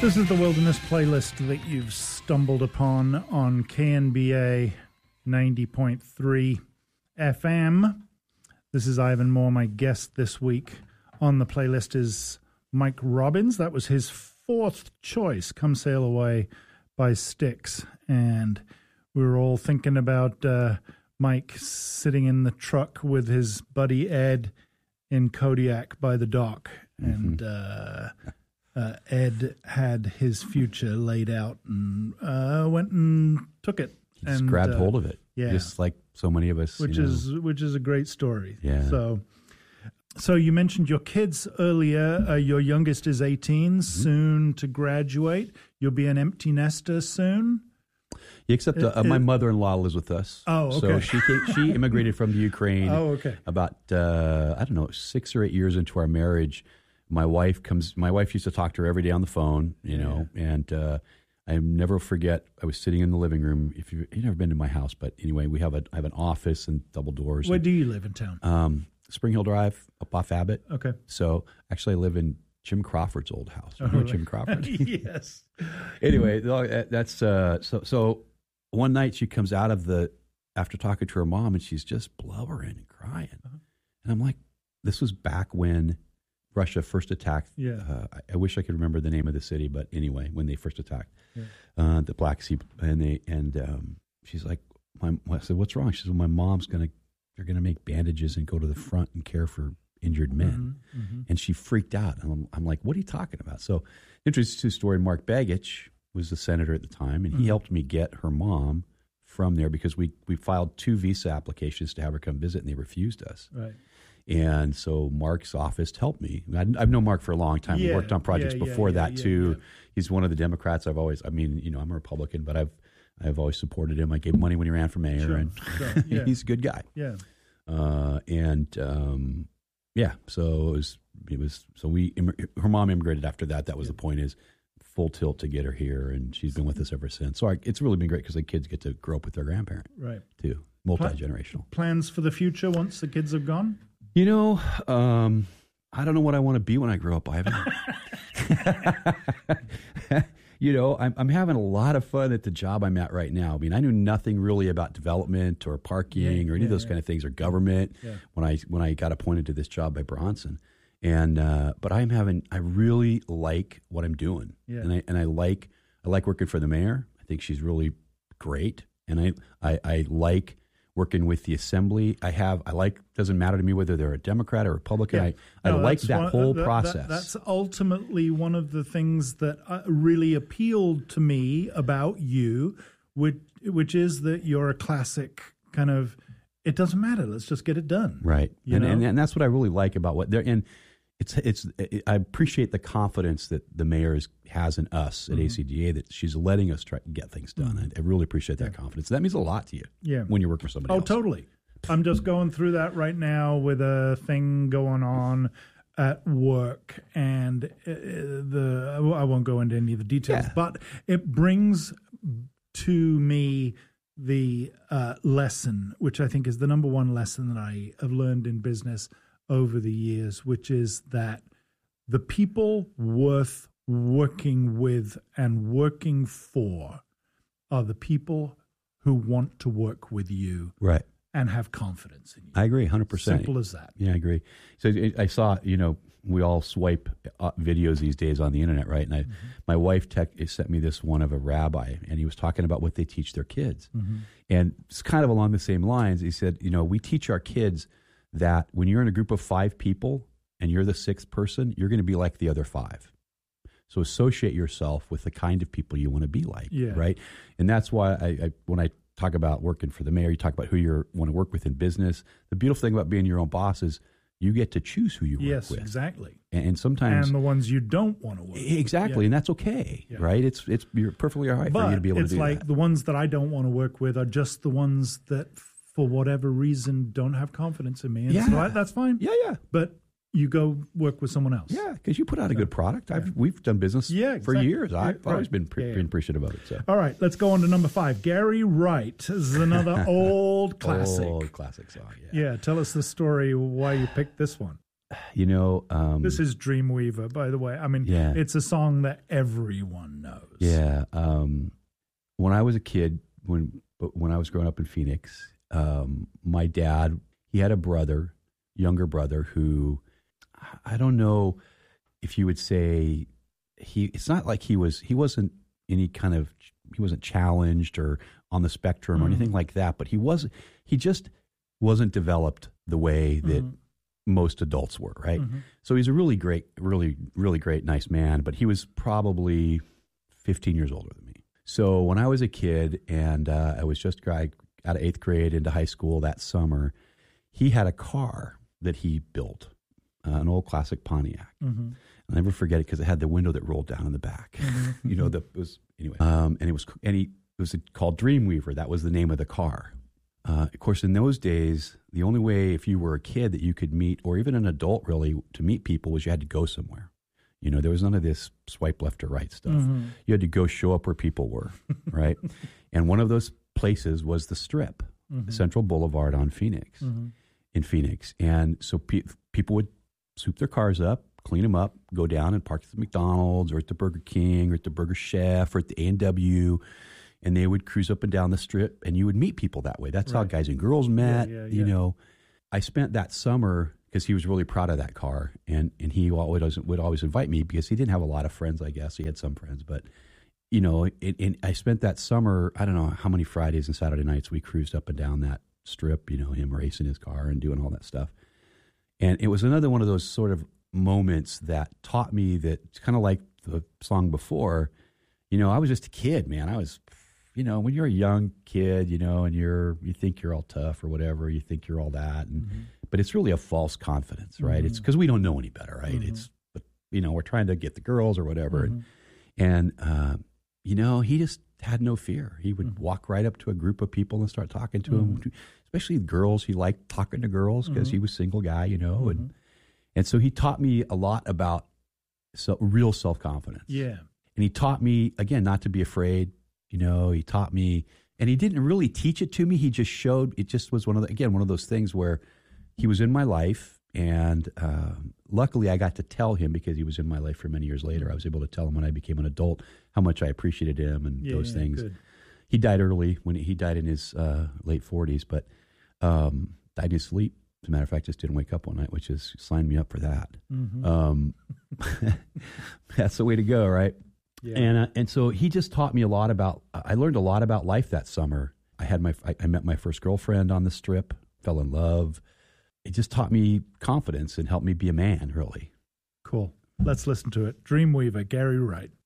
This is the Wilderness Playlist that you've stumbled upon on KNBA 90.3 FM. This is Ivan Moore. My guest this week on the playlist is Mike Robbins. That was his fourth choice, Come Sail Away by Styx. And we were all thinking about Mike sitting in the truck with his buddy Ed in Kodiak by the dock. And Ed had his future laid out and went and took it. He just grabbed hold of it, yeah. Just like so many of us. Which is a great story. Yeah. So you mentioned your kids earlier. Your youngest is 18, soon to graduate. You'll be an empty nester soon. Yeah, except my mother-in-law lives with us. Oh, okay. So she immigrated from the Ukraine. Oh, okay. About 6 or 8 years into our marriage. My wife used to talk to her every day on the phone, and I never forget. I was sitting in the living room. If you've never been to my house, but anyway, I have an office and double doors. Where do you live in town? Spring Hill Drive, up off Abbott. Okay. So actually, I live in Jim Crawford's old house. You know Jim Crawford? Yes. Anyway, that's so. One night she comes out of after talking to her mom, and she's just blubbering and crying, and I'm like, this was back when Russia first attacked. Yeah. I wish I could remember the name of the city, but anyway, when they first attacked the Black Sea, and she's like, I said, what's wrong? She said, well, my mom's they're gonna make bandages and go to the front and care for injured men, and she freaked out. And I'm like, what are you talking about? So, interesting story. Mark Begich was the senator at the time, and he helped me get her mom from there because we filed 2 visa applications to have her come visit, and they refused us. Right. And so Mark's office helped me. I've known Mark for a long time. We worked on projects before that too. Yeah. He's one of the Democrats I'm a Republican, but I've always supported him. I gave him money when he ran for mayor, and he's a good guy. Yeah. So her mom immigrated after that. That was the point, is full tilt to get her here, and she's been with us ever since. So it's really been great because the kids get to grow up with their grandparent, right? Too multi-generational. Plans for the future once the kids have gone? I don't know what I want to be when I grow up, Ivan. I'm having a lot of fun at the job I'm at right now. I mean, I knew nothing really about development or parking or any of those kind of things, or government when I got appointed to this job by Bronson. And but I really like what I'm doing, and I like working for the mayor. I think she's really great, and I like working with the assembly. Doesn't matter to me whether they're a Democrat or Republican. I like that whole process. That's ultimately one of the things that really appealed to me about you, which is that you're a classic kind of, it doesn't matter, let's just get it done. Right. And that's what I really like about what they're in. I appreciate the confidence that the mayor has in us at ACDA, that she's letting us try to get things done. I really appreciate that confidence. That means a lot to you when you work for somebody else. Oh, totally. I'm just going through that right now with a thing going on at work, and I won't go into any of the details, but it brings to me the lesson, which I think is the number one lesson that I have learned in business over the years, which is that the people worth working with and working for are the people who want to work with you, right, and have confidence in you. I agree, 100%. Simple as that. Yeah, I agree. So I saw, we all swipe videos these days on the internet, right? And my wife sent me this one of a rabbi, and he was talking about what they teach their kids, and it's kind of along the same lines. He said, we teach our kids that when you're in a group of 5 people and you're the 6th person, you're going to be like the other 5. So associate yourself with the kind of people you want to be like, right? And that's why when I talk about working for the mayor, you talk about who you want to work with in business. The beautiful thing about being your own boss is you get to choose who you work with. Yes, exactly. And sometimes... And the ones you don't want to work with. Exactly, and that's okay, right? You're perfectly all right for you to be able to do that. But it's like the ones that I don't want to work with are just the ones that, for whatever reason, don't have confidence in me. And so that's fine. Yeah. But you go work with someone else. Yeah, because you put out a good product. We've done business for years. I've always been appreciative of it. So. All right, let's go on to number 5. Gary Wright. This is another old classic. Old classic song, Yeah, tell us the story why you picked this one. This is Dreamweaver, by the way. I mean, it's a song that everyone knows. Yeah. When I was a kid, when I was growing up in Phoenix, my dad, he had a younger brother, who I don't know if you would say it's not like he wasn't challenged or on the spectrum or anything like that, but he just wasn't developed the way that most adults were, right? So he's a really great, really, really great, nice man, but he was probably 15 years older than me. So when I was a kid and I was just out of 8th grade into high school that summer, he had a car that he built, an old classic Pontiac. I'll never forget it because it had the window that rolled down in the back. And it was called Dreamweaver. That was the name of the car. Of course, in those days, the only way if you were a kid that you could meet, or even an adult really, to meet people was you had to go somewhere. There was none of this swipe left or right stuff. You had to go show up where people were, right? And one of those places was the Strip, Central Boulevard on Phoenix, in Phoenix. And so people would soup their cars up, clean them up, go down and park at the McDonald's or at the Burger King or at the Burger Chef or at the A&W, and they would cruise up and down the Strip, and you would meet people that way. That's how guys and girls met. I spent that summer, because he was really proud of that car, and he would always invite me because he didn't have a lot of friends, I guess. He had some friends, but I spent that summer, I don't know how many Fridays and Saturday nights we cruised up and down that Strip, him racing his car and doing all that stuff. And it was another one of those sort of moments that taught me that, kind of like the song before, I was just a kid, man. I was, when you're a young kid, and you think you're all tough or whatever, you think you're all that, but it's really a false confidence, right? It's because we don't know any better, right? But we're trying to get the girls or whatever, and he just had no fear. He would walk right up to a group of people and start talking to them, especially girls. He liked talking to girls because he was a single guy, and so he taught me a lot about real self-confidence. Yeah. And he taught me, again, not to be afraid. He taught me, and he didn't really teach it to me. He just showed, it just was one of those things where he was in my life. And luckily I got to tell him, because he was in my life for many years later. I was able to tell him when I became an adult how much I appreciated him and those things. Good. He died early. He died in his late 40s, but died in his sleep. As a matter of fact, just didn't wake up one night, which is signed me up for that. That's the way to go, right? Yeah. And so he just taught me a lot about. I learned a lot about life that summer. I met my first girlfriend on the Strip, fell in love. It just taught me confidence and helped me be a man, really. Cool. Let's listen to it. Dreamweaver, Gary Wright.